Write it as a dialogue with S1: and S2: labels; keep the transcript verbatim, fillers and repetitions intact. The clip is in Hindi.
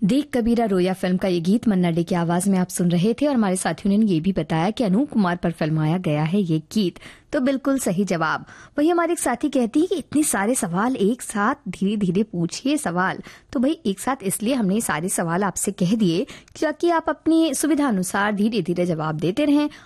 S1: देख कबीरा रोया फिल्म का ये गीत मन्ना डे की आवाज में आप सुन रहे थे और हमारे साथियों ने ये भी बताया कि अनूप कुमार पर फिल्माया गया है ये गीत। तो बिल्कुल सही जवाब। वही हमारे एक साथी कहती है कि इतने सारे सवाल एक साथ, धीरे धीरे पूछिए सवाल। तो भाई एक साथ इसलिए हमने सारे सवाल आपसे कह दिए क्योंकि आप अपनी सुविधा अनुसार धीरे धीरे जवाब देते रहें